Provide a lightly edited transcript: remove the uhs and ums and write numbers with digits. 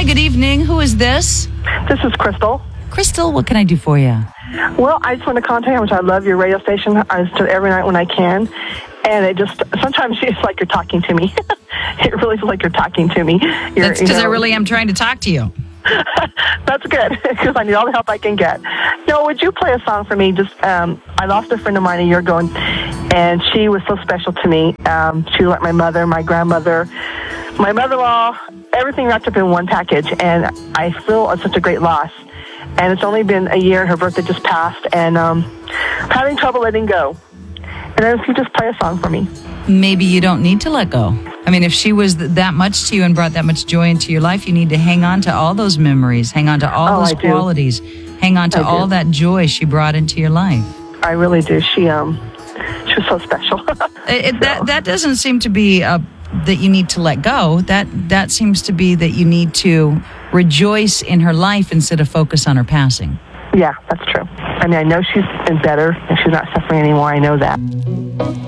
good evening. Who is this? This is Crystal. Crystal, what can I do for you? Well, I just want to contact you, which I love your radio station. I listen to it every night when I can. And it just, sometimes it's like you're talking to me. It really feels like you're talking to me. That's because I really am trying to talk to you. That's good, because I need all the help I can get. No, would you play a song for me? Just, I lost a friend of mine a year ago, and she was so special to me. She was like my mother, my grandmother, my mother-in-law, everything wrapped up in one package, and I feel it's such a great loss. And it's only been a year, her birthday just passed, and I'm having trouble letting go. And if you just play a song for me. Maybe you don't need to let go. I mean, if she was that much to you and brought that much joy into your life, you need to hang on to all those memories, hang on to all those qualities, hang on to all that joy she brought into your life. I really do. She was so special. That doesn't seem to be that you need to let go. That seems to be that you need to rejoice in her life instead of focus on her passing. Yeah, that's true. I mean, I know she's better and she's not suffering anymore. I know that.